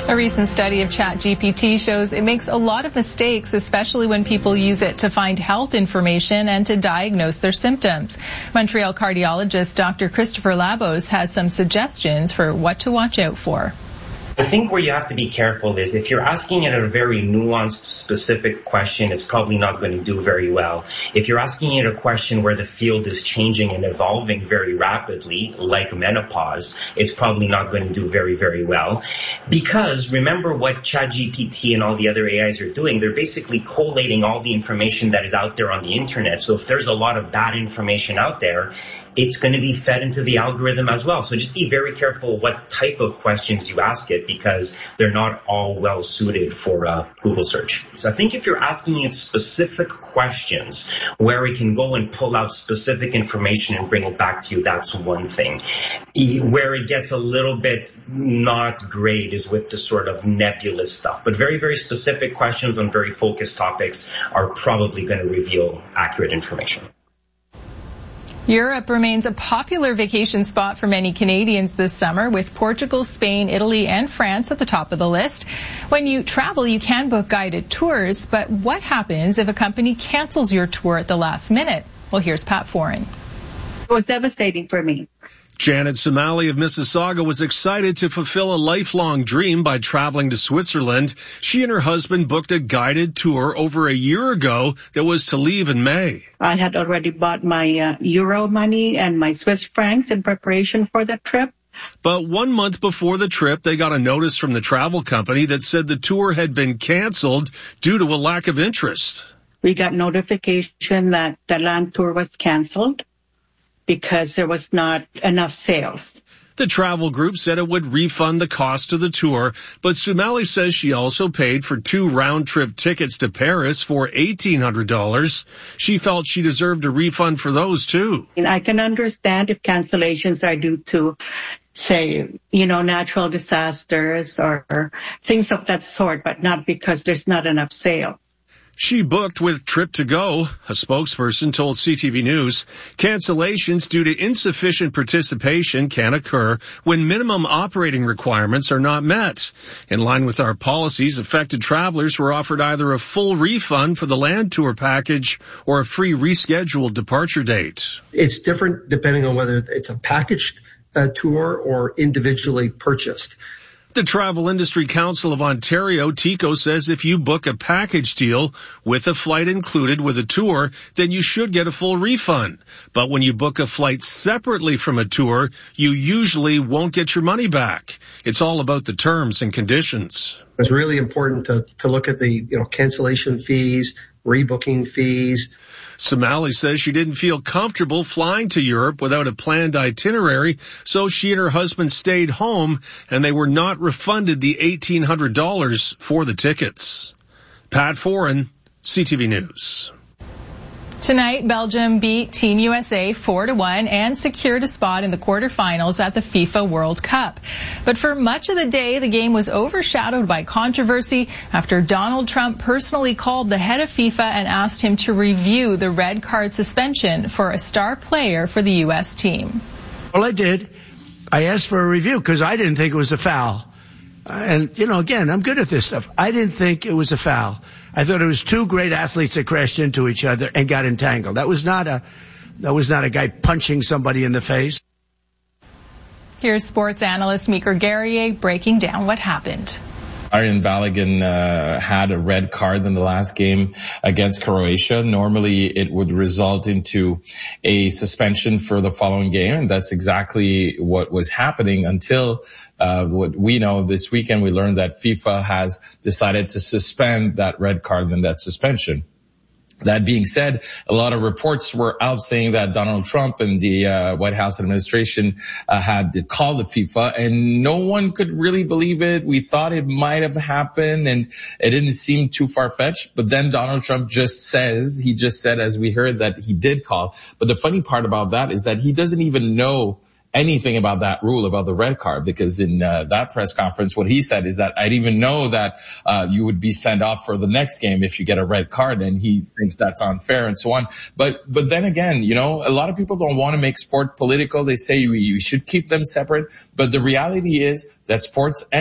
A recent study of ChatGPT shows it makes a lot of mistakes, especially when people use it to find health information and to diagnose their symptoms. Montreal cardiologist Dr. Christopher Labos has some suggestions for what to watch out for. I think where you have to be careful is if you're asking it a very nuanced, specific question, it's probably not going to do very well. If you're asking it a question where the field is changing and evolving very rapidly, like menopause, it's probably not going to do very, very well. Because remember what ChatGPT and all the other AIs are doing, they're basically collating all the information that is out there on the internet. So if there's a lot of bad information out there, it's going to be fed into the algorithm as well. So just be very careful what type of questions you ask it, because they're not all well suited for Google search. So I think if you're asking it specific questions where it can go and pull out specific information and bring it back to you, that's one thing. Where it gets a little bit not great is with the sort of nebulous stuff. But very, very specific questions on very focused topics are probably going to reveal accurate information. Europe remains a popular vacation spot for many Canadians this summer, with Portugal, Spain, Italy, and France at the top of the list. When you travel, you can book guided tours, but what happens if a company cancels your tour at the last minute? Well, here's Pat Foran. It was devastating for me. Janet Somali of Mississauga was excited to fulfill a lifelong dream by traveling to Switzerland. She and her husband booked a guided tour over a year ago that was to leave in May. I had already bought my euro money and my Swiss francs in preparation for the trip. But 1 month before the trip, they got a notice from the travel company that said the tour had been canceled due to a lack of interest. We got notification that the land tour was canceled because there was not enough sales. The travel group said it would refund the cost of the tour, but Somali says she also paid for 2 round-trip tickets to Paris for $1,800. She felt she deserved a refund for those too. And I can understand if cancellations are due to, say, natural disasters or things of that sort, but not because there's not enough sales. She booked with Trip2Go. A spokesperson told CTV News cancellations due to insufficient participation can occur when minimum operating requirements are not met. In line with our policies, affected travelers were offered either a full refund for the land tour package or a free rescheduled departure date. It's different depending on whether it's a packaged tour or individually purchased. The Travel Industry Council of Ontario, TICO, says if you book a package deal with a flight included with a tour, then you should get a full refund. But when you book a flight separately from a tour, you usually won't get your money back. It's all about the terms and conditions. It's really important to look at the cancellation fees, rebooking fees. Somali says she didn't feel comfortable flying to Europe without a planned itinerary, so she and her husband stayed home, and they were not refunded the $1,800 for the tickets. Pat Foran, CTV News. Tonight, Belgium beat Team USA 4-1 and secured a spot in the quarterfinals at the FIFA World Cup. But for much of the day, the game was overshadowed by controversy after Donald Trump personally called the head of FIFA and asked him to review the red card suspension for a star player for the U.S. team. Well, I did. I asked for a review because I didn't think it was a foul. And, again, I'm good at this stuff. I didn't think it was a foul. I thought it was 2 great athletes that crashed into each other and got entangled. That was not a guy punching somebody in the face. Here's sports analyst Meeker Guerrier breaking down what happened. Arjen Balogun had a red card in the last game against Croatia. Normally, it would result into a suspension for the following game, and that's exactly what was happening until what we know this weekend. We learned that FIFA has decided to suspend that red card and that suspension. That being said, a lot of reports were out saying that Donald Trump and the White House administration had called the FIFA, and no one could really believe it. We thought it might have happened, and it didn't seem too far-fetched. But then Donald Trump just said, as we heard, that he did call. But the funny part about that is that he doesn't even know anything about that rule, about the red card, because in that press conference, what he said is that I didn't even know that you would be sent off for the next game if you get a red card, and he thinks that's unfair and so on. But then again, a lot of people don't want to make sport political. They say you should keep them separate. But the reality is that sports